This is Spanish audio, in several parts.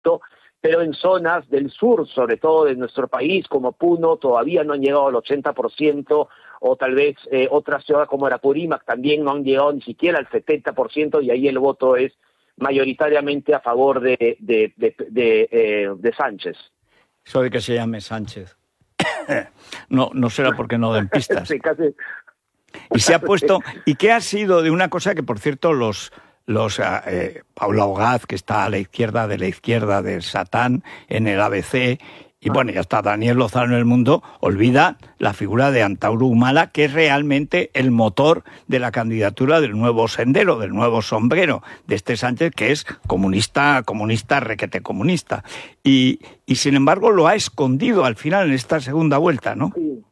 pero en zonas del sur, sobre todo de nuestro país, como Puno, todavía no han llegado al 80%, o tal vez otras ciudades como Apurímac también no han llegado ni siquiera al 70%, y ahí el voto es mayoritariamente a favor de Sánchez. Eso de que se llame Sánchez. No será porque no den pistas. Sí, casi. Y se ha puesto... ¿Y qué ha sido de una cosa que, por cierto, Paula Ogaz, que está a la izquierda de Satán en el ABC, y bueno, ya está Daniel Lozano en El Mundo, olvida la figura de Antauro Humala, que es realmente el motor de la candidatura del nuevo sendero, del nuevo sombrero, de este Sánchez, que es comunista, requete comunista. Y sin embargo lo ha escondido al final en esta segunda vuelta, ¿no? Sí.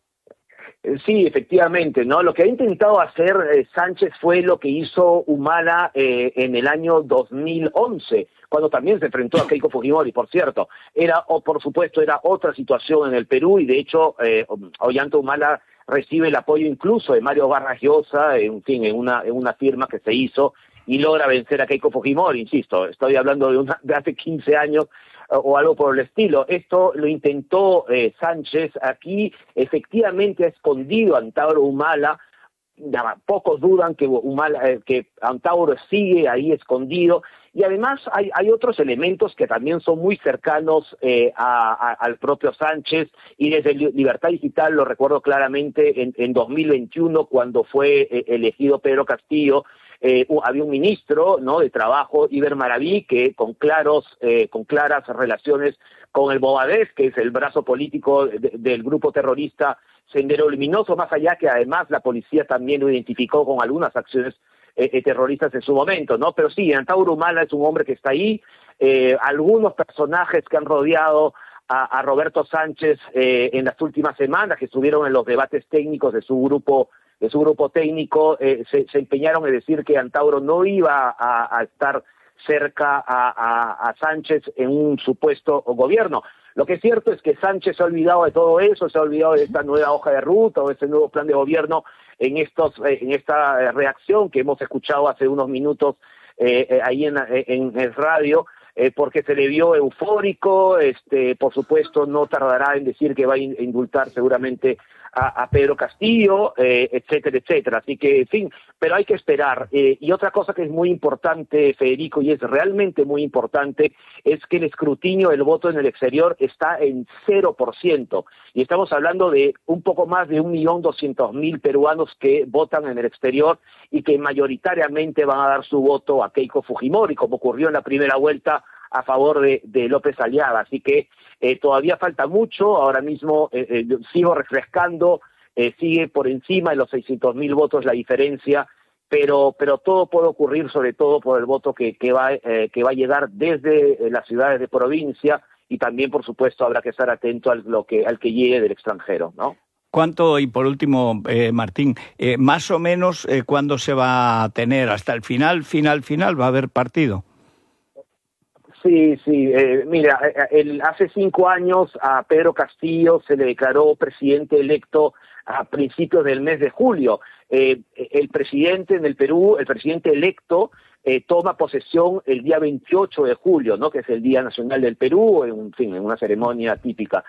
Sí, efectivamente, ¿no? Lo que ha intentado hacer Sánchez fue lo que hizo Humala en el año 2011, cuando también se enfrentó a Keiko Fujimori, por cierto. Por supuesto, era otra situación en el Perú, y de hecho, Ollanta Humala recibe el apoyo incluso de Mario Vargas Llosa, en fin, en una firma que se hizo, y logra vencer a Keiko Fujimori, insisto, estoy hablando de hace 15 años, o algo por el estilo. Esto lo intentó Sánchez. Aquí efectivamente ha escondido a Antauro Humala. Pocos dudan que Antauro sigue ahí escondido, y además hay otros elementos que también son muy cercanos al propio Sánchez, y desde Libertad Digital lo recuerdo claramente en 2021, cuando fue elegido Pedro Castillo. Había un ministro, ¿no?, de Trabajo, Iber Maraví, que con claras relaciones con el Movadef, que es el brazo político del grupo terrorista Sendero Luminoso, más allá que además la policía también lo identificó con algunas acciones terroristas en su momento, ¿no? Pero sí, Antauro Humala es un hombre que está ahí. Algunos personajes que han rodeado a Roberto Sánchez en las últimas semanas, que estuvieron en los debates técnicos de su grupo técnico, se empeñaron en decir que Antauro no iba a estar cerca a Sánchez en un supuesto gobierno. Lo que es cierto es que Sánchez se ha olvidado de todo eso, se ha olvidado de esta nueva hoja de ruta o este nuevo plan de gobierno en esta reacción que hemos escuchado hace unos minutos ahí en el radio, porque se le vio eufórico. Por supuesto no tardará en decir que va a indultar seguramente a Pedro Castillo, etcétera, etcétera. Así que, en fin, pero hay que esperar. Y otra cosa que es muy importante, Federico, y es realmente muy importante, es que el escrutinio del voto en el exterior está en 0%. Y estamos hablando de un poco más de 1.200.000 peruanos que votan en el exterior y que mayoritariamente van a dar su voto a Keiko Fujimori, como ocurrió en la primera vuelta a favor de López Aliaga. Así que todavía falta mucho. Ahora mismo sigo refrescando, sigue por encima de los 600.000 votos la diferencia, pero todo puede ocurrir, sobre todo por el voto que va a llegar desde las ciudades de provincia, y también, por supuesto, habrá que estar atento al que llegue del extranjero, ¿no? ¿Cuánto, y por último, Martín, más o menos cuándo se va a tener? ¿Hasta el final va a haber partido? Sí, mira, hace 5 años a Pedro Castillo se le declaró presidente electo a principios del mes de julio. El presidente en el Perú, el presidente electo, toma posesión el día 28 de julio, ¿no?, que es el Día Nacional del Perú, en una ceremonia típica.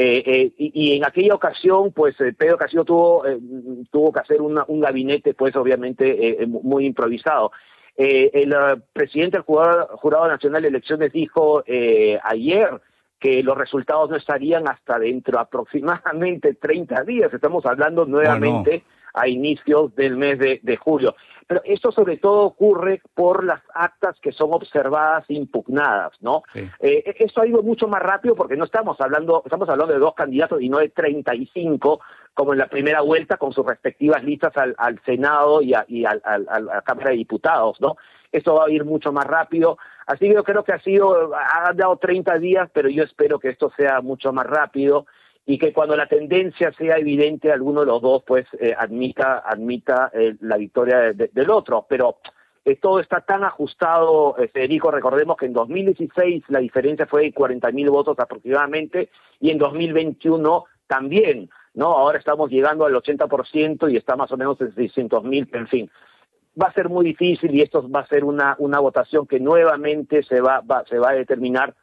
Y en aquella ocasión, pues, Pedro Castillo tuvo que hacer un gabinete, pues, obviamente, muy improvisado. El presidente del Jurado Nacional de Elecciones dijo ayer que los resultados no estarían hasta dentro aproximadamente 30 días. Estamos hablando nuevamente a inicios del mes de julio. Pero esto sobre todo ocurre por las actas que son observadas e impugnadas, ¿no? Sí. Esto ha ido mucho más rápido porque estamos hablando de 2 candidatos y no de 35, como en la primera vuelta, con sus respectivas listas al Senado y a la Cámara de Diputados, ¿no? Esto va a ir mucho más rápido. Así que yo creo que ha dado 30 días, pero yo espero que esto sea mucho más rápido, y que cuando la tendencia sea evidente, alguno de los dos pues admita la victoria del otro. Pero todo está tan ajustado, Federico. Recordemos que en 2016 la diferencia fue de 40.000 votos aproximadamente, y en 2021 también, ¿no? Ahora estamos llegando al 80% y está más o menos en 600.000, en fin. va a ser muy difícil y esto va a ser una votación que nuevamente se va a determinar